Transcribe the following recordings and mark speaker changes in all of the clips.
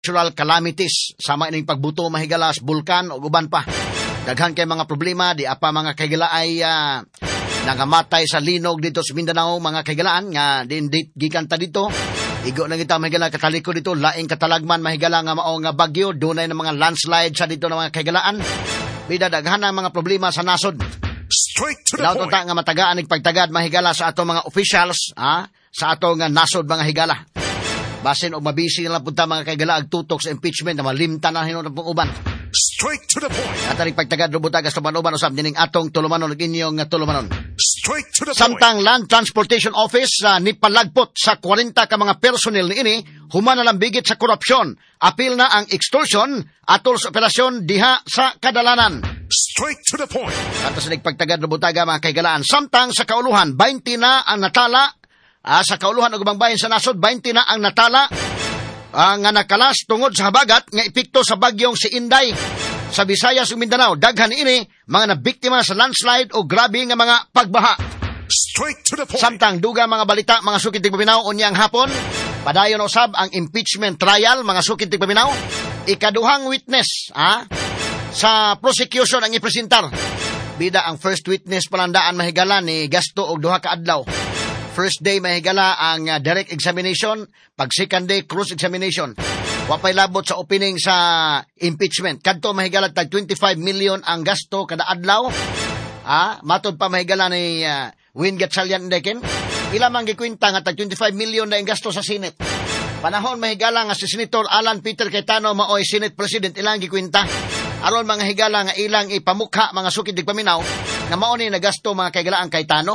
Speaker 1: natural calamities, sama ining pagbuto mahigala sa bulkan o uban pa. Daghan kay mga problema, di apa mga kahigala ay nangamatay sa linog dito sa Mindanao, mga kahigalaan, nga gikan ta dito. Igo na kita mahigala kataliko dito, laing katalagman mahigala nga mao nga bagyo, dunay na mga landslide sa dito na mga kahigalaan. Bida daghan ang mga problema sa nasod.
Speaker 2: Straight to the
Speaker 1: Lauto
Speaker 2: point.
Speaker 1: ta nga matagaan ig pagtagad mahigala sa ato mga officials, sa ato nga nasod mga higala. Basin og mabisi na punta mga kaigala ag tutok sa impeachment na malimtan na hinunod pong uban.
Speaker 2: Straight to the point.
Speaker 1: At aring pagtagad rubutagas sa manuban usab dining atong tulumanon ug inyong tulumanon.
Speaker 2: Straight to the point.
Speaker 1: Samtang Land Transportation Office ni palagpot sa 40 ka mga personnel niini human na lang bigit sa korupsyon. Apil na ang extortion atol sa operasyon diha sa kadalanan.
Speaker 2: Straight to the point.
Speaker 1: Ato sa nagpagtagad rubutaga mga kaigalaan. Samtang sa kauluhan 20 na ang natala. Sa kauluhan og ubang bahin sa nasod 20 na ang natala nga nakalas tungod sa habagat nga epekto sa bagyong si Inday sa Visayas ug Mindanao. Daghan ini mga nabiktima sa landslide o grabe nga mga pagbaha.
Speaker 2: Straight to the point.
Speaker 1: Samtang duga mga balita mga sukid tigpaminaw unyang hapon, padayon usab ang impeachment trial mga sukid tigpaminaw. Ikaduhang witness sa prosecution ang ipresentar. Bida ang first witness palandaan mahigala ni gasto og duha ka adlaw. First day mahigala ang direct examination, pag second day cross examination. Wapay labot sa opening sa impeachment. Kadto mahigala tag 25 million ang gasto kada adlaw. Matod pa mahigala ni Win Gatchalian Dekin. Ila man gikwenta nga tag 25 million na ang gasto sa Senate. Panahon mahigala nga si Senator Alan Peter Cayetano maoy Senate President ilang gikwenta. Aron mga higala nga ilang ipamukha mga sukid digpaminaw nga mao ni nagasto mga kaigala ang Cayetano.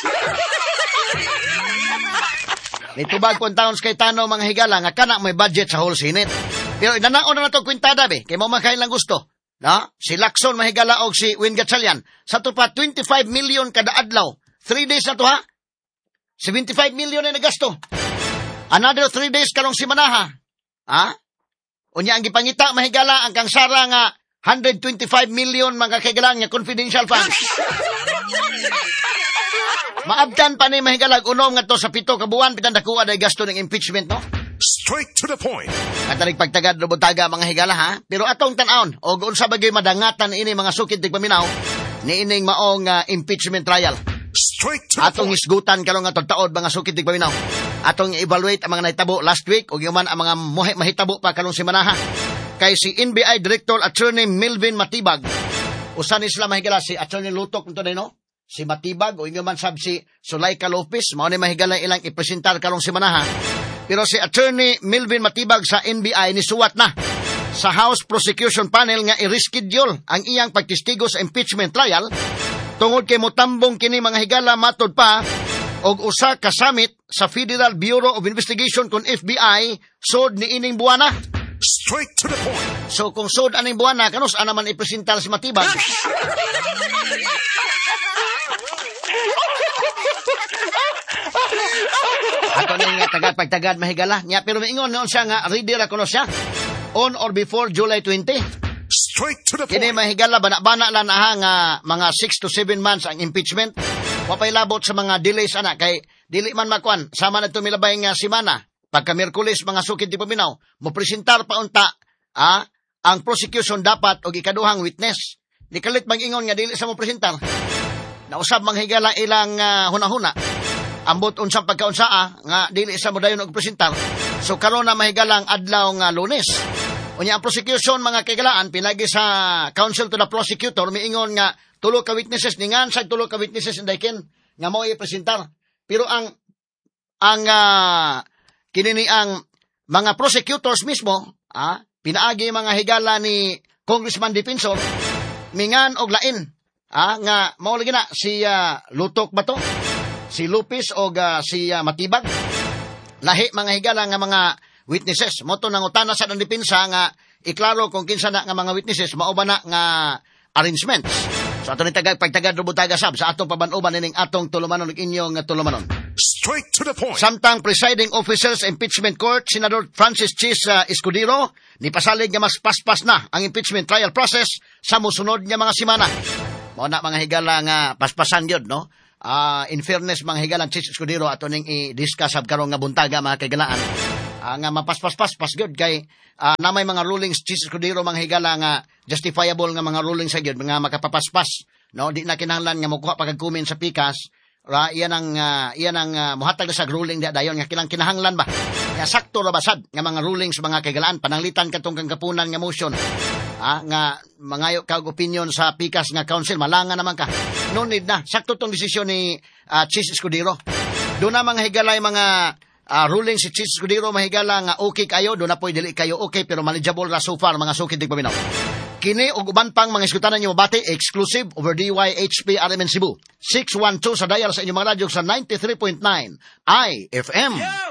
Speaker 1: Nitubag po taon sa Cayetano mga higala nga kana may budget sa whole Senate. Pero inanaon na to kwintada be, kay mo makain lang gusto. No? Si Lacson mahigala og si Win Gatchalian. Sa to pa 25 million kada adlaw. 3 days na to ha. 75 million na nagasto. Another 3 days karong simanaha. Unya ang gipangita mahigala ang kang sara nga 125 million mga kaigalan nga confidential funds. Maabdan pa ni mahigalag unom nga to sa 7 ka buwan pitan dakuha day gasto ng impeachment no.
Speaker 2: Straight to the point.
Speaker 1: At nagpagtagad robutaga mga higala ha. Pero atong tan-aon og unsa bagay madangatan ini mga sukid tigpaminaw ni ining maong impeachment trial.
Speaker 2: Straight to the
Speaker 1: Atong
Speaker 2: point.
Speaker 1: hisgutan karong nga taod mga sukid tigpaminaw. Atong evaluate ang mga nahitabo last week ug yuman ang mga mahitabo pa karong semana ha. Kay si NBI Director Attorney Melvin Matibag. Usan ni sila mahigala si Attorney Lutok nito no. Si Matibag o inyo man sab si Sulaika Lopez mao ni mahigala ilang ipresentar karong semana ha. Pero si Attorney Melvin Matibag sa NBI ni suwat na sa House Prosecution Panel nga i-reschedule ang iyang pagtistigo sa impeachment trial tungod kay motambong kini mga higala matod pa og usa ka summit sa Federal Bureau of Investigation kon FBI sud ni ining buwana.
Speaker 2: Straight to the point.
Speaker 1: So kung sud aning buwana kanus ana man ipresentar si Matibag. Ato ning tagad-pagtagad mahigala niya pero maingon noon siya nga ready ra kuno siya on or before July 20.
Speaker 2: Straight to the
Speaker 1: Kini
Speaker 2: point.
Speaker 1: mahigala bana-bana lang nga mga 6 to 7 months ang impeachment. Wapay labot sa mga delays ana kay dili man makuan sama na tumilabay nga semana pagka Miyerkules mga sukid ti paminaw mo presentar pa unta ang prosecution dapat og ikaduhang witness. Di kalit mag-ingon nga dili sa mo presentar. Nausab manghigala ilang hunahuna. Ambot unsang pagkaunsaa nga dili sa mo dayon og presentar. So karon na mahigalang adlaw nga Lunes. Unya ang prosecution mga kaigalaan pinagi sa counsel to the prosecutor miingon nga tulo ka witnesses ningan sa tulo ka witnesses indiken nga mao i-presentar. Pero ang kinini ang mga prosecutors mismo pinaagi mga higala ni Congressman Defensor mingan og lain nga mao lagi na si Lutok ba to? Si Lopez o si Matibag. Lahi mga higala nga mga witnesses. Moto nangutana sa ng depensa nga iklaro kung kinsa na nga mga witnesses mao ba na nga arrangements. So ato ni pagtagad rubutaga sab sa atong pabanuban ining atong tulumanon ug inyong tulumanon.
Speaker 2: Straight to the point.
Speaker 1: Samtang presiding officer sa impeachment court, Senador Francis Chis Escudero, nipasalig nga mas paspas na ang impeachment trial process sa musunod nga mga semana. Mao na mga higala nga paspasan gyud no. In fairness mga higalang Chis Escudero ato ning i-discuss sab karon nga buntaga mga kaigalaan. nga mapaspas-paspas gyud kay na may mga rulings Jesus Cordero mga higala nga justifiable nga mga rulings sa gyud nga makapapaspas, no? Di na kinahanglan nga mokuha pagkumin sa pikas. Iyan ang muhatag sa ruling da dayon nga kilang kinahanglan ba nga sakto ra basad nga mga rulings mga kagalaan pananglitan katong kang kapunan nga motion nga mangayo kag opinion sa pikas nga council malanga naman ka no need na sakto tong desisyon ni Jesus Cordero do na mga higalay mga ruling si Jesus Cordero mahigala nga okay kayo do na poy dili kayo okay pero manageable ra so far mga sukid dig paminaw. Kini ug uban pang mga iskutanan niyo mabati exclusive over DYHP RMN Cebu 612 sa dial sa inyong mga radyo sa 93.9 IFM.